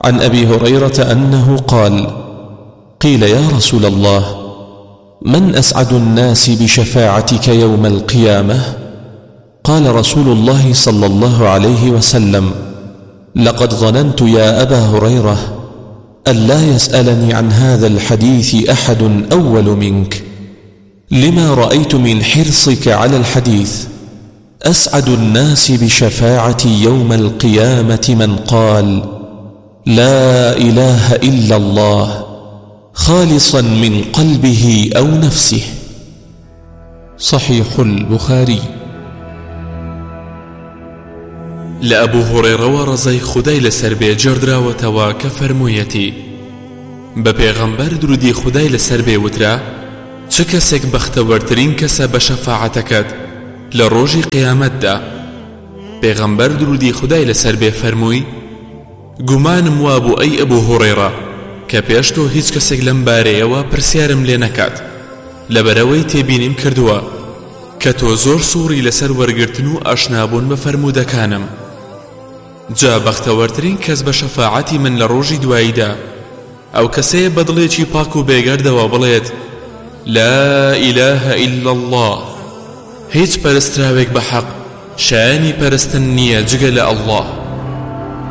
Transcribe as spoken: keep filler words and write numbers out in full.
عن أبي هريرة أنه قال: قيل يا رسول الله من أسعد الناس بشفاعتك يوم القيامة؟ قال رسول الله صلى الله عليه وسلم: لقد ظننت يا أبا هريرة أن لا يسألني عن هذا الحديث أحد أول منك، لما رأيت من حرصك على الحديث. أسعد الناس بشفاعتي يوم القيامة من قال: لا إله إلا الله، خالصا من قلبه أو نفسه. صحيح البخاري. لأبو هريرة ورزي خداي لسربي جردرا وتوا كفرمويتي ببيغمبر درودي خداي لسربي وترا چكسك بختورترين كسا بشفاعتكت لروجي قيامت دا. بيغمبر درودي خداي لسربي فرموي: گومانم وابو أي أبو هريرة كبيشتو هيچ كسك لمباريوا برسيارم لينكات لبروي تبينيم كردوا كتو زور سوري لسر ورگرتنو أشنابون بفرمودكانم. جا بختورترين كس بشفاعتي من لروجي دوائدا أو كسي بدليشي باكو بيگرد وابليت: لا إله إلا الله، هيچ پرستراوك بحق شاني پرستنية جگل الله.